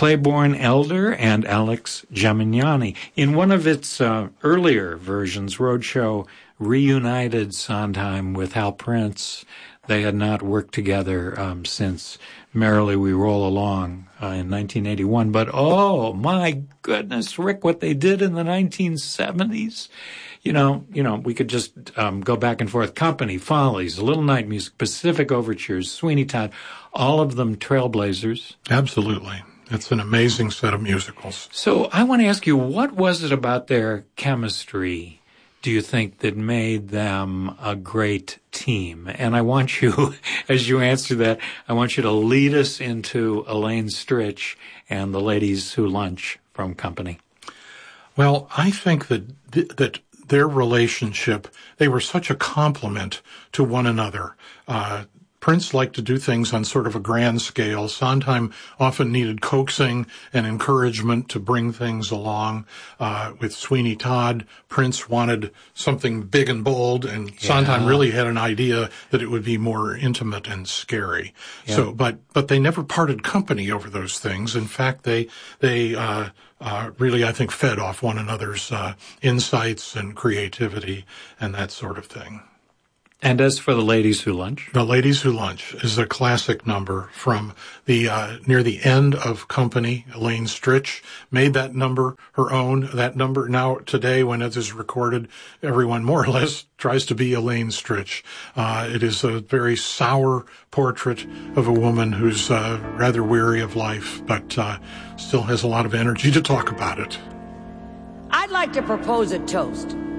Claiborne Elder and Alex Gemignani. In one of its earlier versions, Roadshow reunited Sondheim with Hal Prince. They had not worked together since Merrily We Roll Along in 1981. But, oh, my goodness, Rick, what they did in the 1970s. You know, we could just go back and forth. Company, Follies, Little Night Music, Pacific Overtures, Sweeney Todd, all of them trailblazers. Absolutely. It's an amazing set of musicals. So I want to ask you, what was it about their chemistry, do you think, that made them a great team? And I want you, as you answer that, I want you to lead us into Elaine Stritch and the Ladies Who Lunch from Company. Well, I think that their relationship, they were such a complement to one another. Prince liked to do things on sort of a grand scale. Sondheim often needed coaxing and encouragement to bring things along. With Sweeney Todd, Prince wanted something big and bold, and Sondheim really had an idea that it would be more intimate and scary. Yeah. So, but they never parted company over those things. In fact, they really, I think, fed off one another's insights and creativity and that sort of thing. And as for the Ladies Who Lunch? The Ladies Who Lunch is a classic number from the near the end of Company. Elaine Stritch made that number her own. That number now today, when it is recorded, everyone more or less tries to be Elaine Stritch. It is a very sour portrait of a woman who's rather weary of life, but still has a lot of energy to talk about it. I'd like to propose a toast